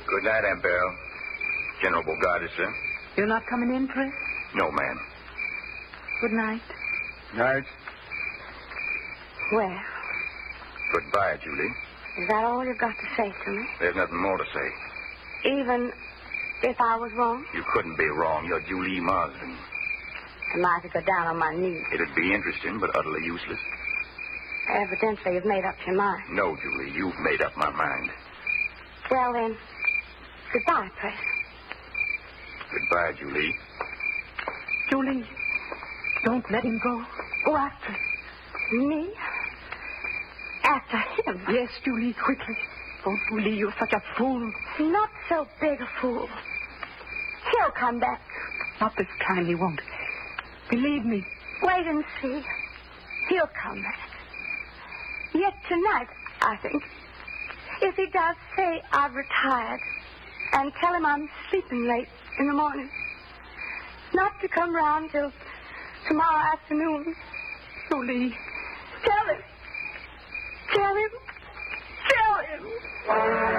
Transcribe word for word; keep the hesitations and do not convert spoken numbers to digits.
Good night, Aunt Beryl. General Bogardus, sir. You're not coming in, Chris? No, ma'am. Good night. Night. Well, Goodbye, Julie. is that all you've got to say to me? There's nothing more to say. Even if I was wrong? You couldn't be wrong. You're Julie Marsden. Am I to go down on my knees? It'd be interesting, but utterly useless. Evidently, you've made up your mind. No, Julie, you've made up my mind. Well, then, goodbye, Chris. Goodbye, Julie. Julie, don't let him go. Go after him. Me? After him? Yes, Julie, quickly. Oh, Julie, you're such a fool. Not so big a fool. He'll come back. Not this time, he won't. Believe me. Wait and see. He'll come back. Yet tonight, I think. If he does, say I've retired. And tell him I'm sleeping late in the morning. Not to come round till tomorrow afternoon. Julie. Tell him. Tell him. Tell him.